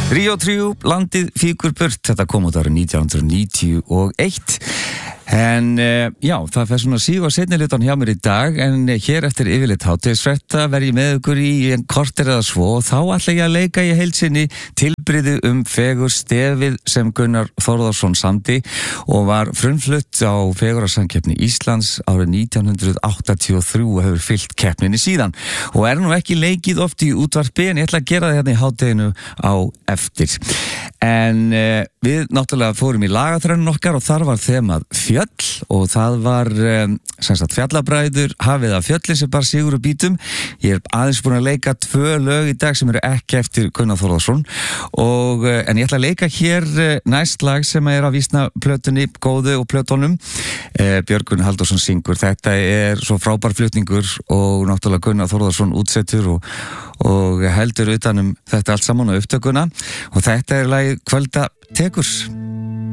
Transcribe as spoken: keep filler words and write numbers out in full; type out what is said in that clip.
Ríó Tríó, landið fíkur burt, þetta kom út árið nítján hundruð níutíu og eitt. En uh, já, það fer svona síg og seinni hlutan hjá mér í dag, en hér eftir yfirleitt hátíðisfrétta verð ég með ykkur í en korter eða svo og þá ætla ég að leika í heild sinni tilbrigði um fegur stefið sem Gunnar Þórðarsson samdi og var frumflutt á fegurðarsamkeppni Íslands árið nítján hundruð áttatíu og þrjú og hefur fyllt keppninni síðan og er nú ekki leikið oft í útvarpi en ég ætla að gera það hérna í hádeginu á eftir. En uh, við náttúrulega fórum í lagaþrennun okkar og þar var þemað fjöll og það var um, sem sagt fjallabræður hafið af fjöllin sem bara sigur og bítum. Ég er aðeins búin að leika tvö lög í dag sem eru ekki eftir Gunnar Þórðarsson og uh, en ég ætla að leika hér uh, næst lag sem er að vísna plötunni góðu og plötunum. Uh, Björgun Halldórsson syngur. Þetta er svo frábær flutningur og náttúrulega Gunnar Þórðarsson útsettur og, og heldur utanum þetta allt saman á upptökuna og þetta er lagið Kvölda tekur.